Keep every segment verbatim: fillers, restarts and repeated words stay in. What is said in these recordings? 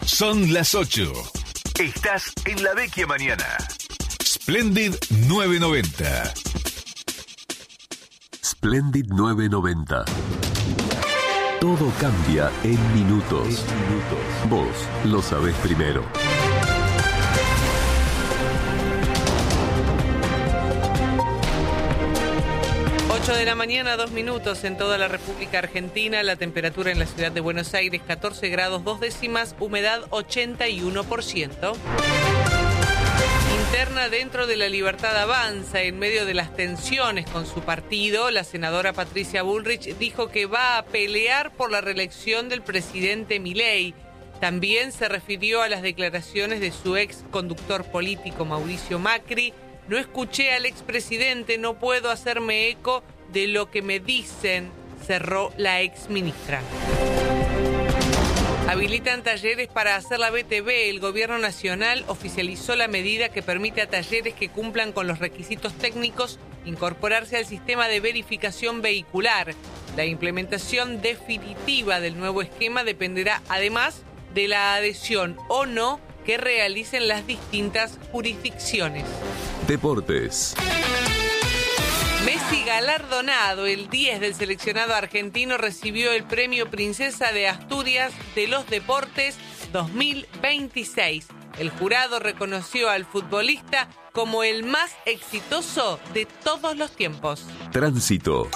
Son las ocho. Estás en la Vecchia Mañana. Splendid novecientos noventa. Splendid novecientos noventa. Todo cambia en minutos. En minutos. Vos lo sabés primero. ocho de la mañana, dos minutos en toda la República Argentina. La temperatura en la ciudad de Buenos Aires, catorce grados, dos décimas, humedad ochenta y uno por ciento. Interna dentro de La Libertad Avanza, en medio de las tensiones con su partido, la senadora Patricia Bullrich dijo que va a pelear por la reelección del presidente Milei. También se refirió a las declaraciones de su ex conductor político Mauricio Macri. No escuché al expresidente, no puedo hacerme eco de lo que me dicen, cerró la exministra. Habilitan talleres para hacer la B T V. El Gobierno Nacional oficializó la medida que permite a talleres que cumplan con los requisitos técnicos incorporarse al sistema de verificación vehicular. La implementación definitiva del nuevo esquema dependerá además de la adhesión o no que realicen las distintas jurisdicciones. Deportes. Messi galardonado, el diez del seleccionado argentino, recibió el premio Princesa de Asturias de los Deportes dos mil veintiséis. El jurado reconoció al futbolista como el más exitoso de todos los tiempos. Tránsito.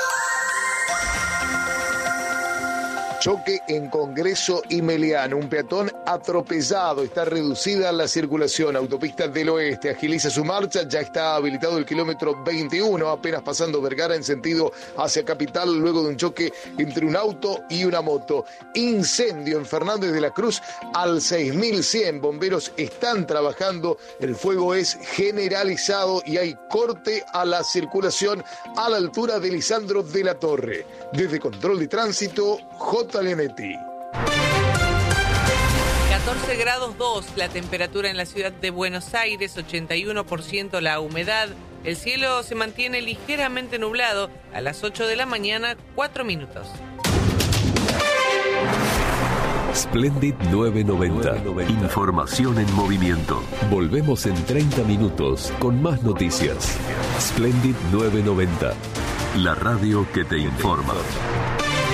Choque en Congreso y Melián. Un peatón atropellado. Está reducida la circulación. Autopista del Oeste agiliza su marcha. Ya está habilitado el kilómetro veintiuno, apenas pasando Vergara en sentido hacia Capital, luego de un choque entre un auto y una moto. Incendio en Fernández de la Cruz al seis mil cien. Bomberos están trabajando. El fuego es generalizado y hay corte a la circulación a la altura de Lisandro de la Torre. Desde Control de Tránsito, J. Leonetti. catorce grados dos la temperatura en la ciudad de Buenos Aires, ochenta y uno por ciento la humedad. El cielo se mantiene ligeramente nublado. A las ocho de la mañana, cuatro minutos. Splendid novecientos noventa. Información en movimiento. Volvemos en treinta minutos con más noticias. Splendid novecientos noventa. La radio que te informa.